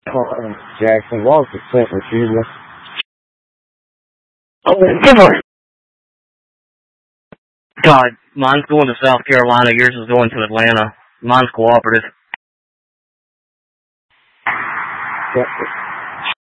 Jackson, what was the sentence, usually? Oh, come on. God, mine's going to South Carolina. Yours is going to Atlanta. Mine's cooperative. Yeah.